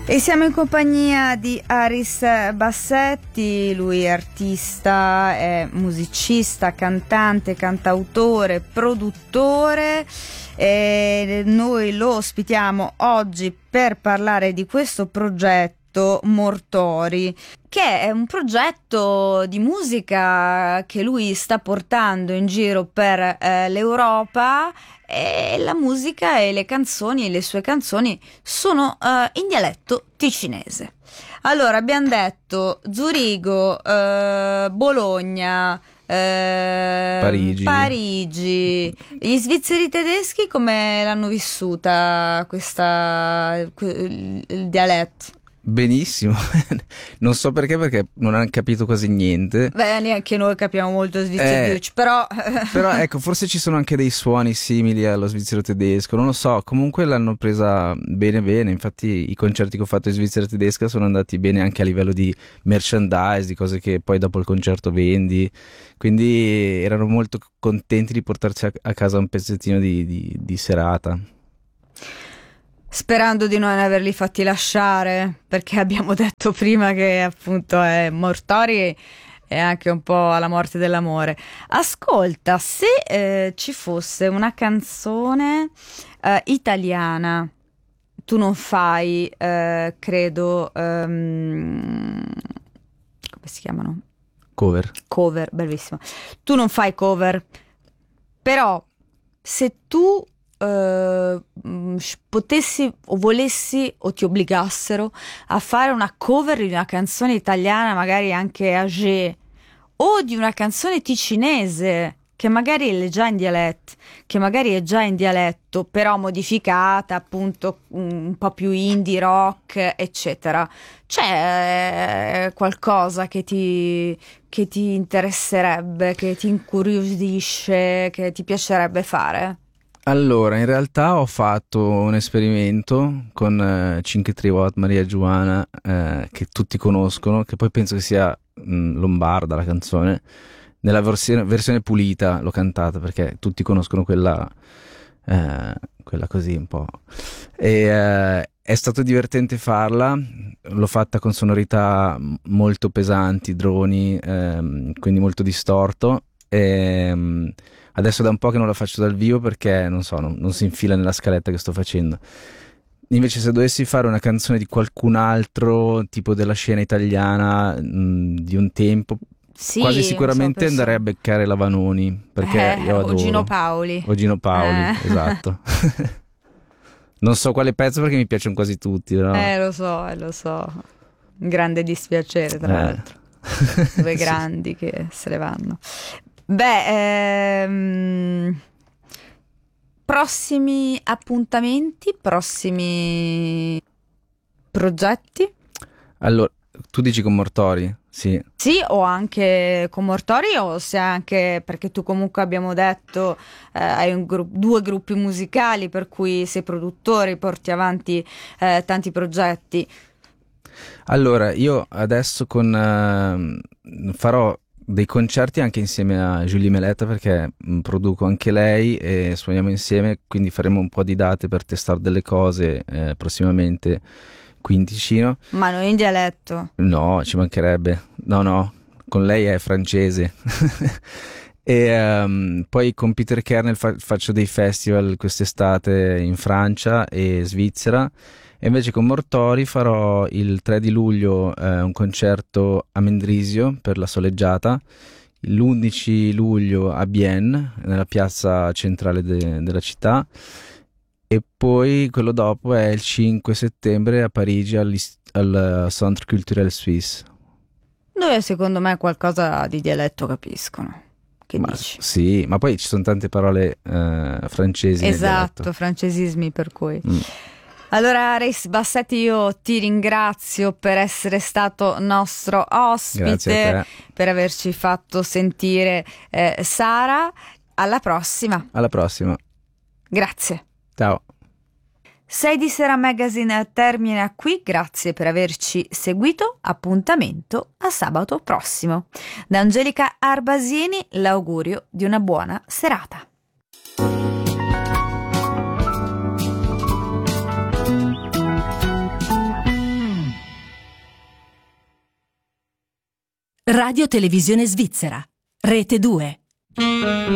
E siamo in compagnia di Aris Bassetti, lui è artista, è musicista, cantante, cantautore, produttore, e noi lo ospitiamo oggi per parlare di questo progetto Mortori, che è un progetto di musica che lui sta portando in giro per l'Europa, e la musica e le canzoni, le sue canzoni sono in dialetto ticinese. Allora, abbiamo detto Zurigo, Bologna, Parigi. Gli svizzeri tedeschi come l'hanno vissuta il dialetto? Benissimo, non so perché non hanno capito quasi niente. Beh, neanche noi capiamo molto svizzero, però ecco, forse ci sono anche dei suoni simili allo svizzero tedesco, non lo so, comunque l'hanno presa bene, infatti i concerti che ho fatto in Svizzera tedesca sono andati bene anche a livello di merchandise, di cose che poi dopo il concerto vendi, quindi erano molto contenti di portarci a casa un pezzettino di serata. Sperando di non averli fatti lasciare, perché abbiamo detto prima che appunto è Mortori e anche un po' alla morte dell'amore. Ascolta, se ci fosse una canzone italiana, tu non fai, credo, come si chiamano? Cover, bellissimo. Tu non fai cover, però se tu potessi o volessi o ti obbligassero a fare una cover di una canzone italiana, magari anche age, o di una canzone ticinese che magari è già in dialetto, però modificata, appunto un po' più indie rock, eccetera, c'è qualcosa che ti interesserebbe, che ti incuriosisce, che ti piacerebbe fare? Allora, in realtà ho fatto un esperimento con Cinque Triot Maria Giuana, che tutti conoscono, che poi penso che sia lombarda la canzone. Nella versione pulita l'ho cantata, perché tutti conoscono quella così un po'. E è stato divertente farla, l'ho fatta con sonorità molto pesanti, droni, quindi molto distorto. Adesso da un po' che non la faccio dal vivo perché non si infila nella scaletta che sto facendo. Invece se dovessi fare una canzone di qualcun altro, tipo della scena italiana di un tempo, sì, quasi sicuramente andrei a beccare la Vanoni, perché io adoro. O Gino Paoli, esatto. Non so quale pezzo perché mi piacciono quasi tutti, però. Lo so, un grande dispiacere tra l'altro. Due grandi sì. Che se ne vanno. Prossimi appuntamenti, prossimi progetti? Allora, tu dici con Mortori? Sì, o anche con Mortori, o se anche, perché tu comunque abbiamo detto hai due gruppi musicali, per cui sei produttore, porti avanti tanti progetti. Allora, io adesso farò dei concerti anche insieme a Julie Meletta, perché produco anche lei e suoniamo insieme, quindi faremo un po' di date per testare delle cose prossimamente qui in Ticino. Ma non in dialetto? No, ci mancherebbe. No, con lei è francese. E poi con Peter Kernel faccio dei festival quest'estate in Francia e Svizzera. E invece con Mortori farò il 3 di luglio un concerto a Mendrisio per la soleggiata, l'11 luglio a Bienne, nella piazza centrale della città, e poi quello dopo è il 5 settembre a Parigi al Centre Culturel Suisse. Dove secondo me qualcosa di dialetto capiscono. Che dici? Sì, ma poi ci sono tante parole francesi. Esatto, francesismi per cui... Allora Aris Bassetti, io ti ringrazio per essere stato nostro ospite, per averci fatto sentire Sara. Alla prossima. Alla prossima. Grazie. Ciao. 6 di Sera Magazine termina qui, grazie per averci seguito, appuntamento a sabato prossimo. Da Angelica Arbasini l'augurio di una buona serata. Radio Televisione Svizzera, Rete 2.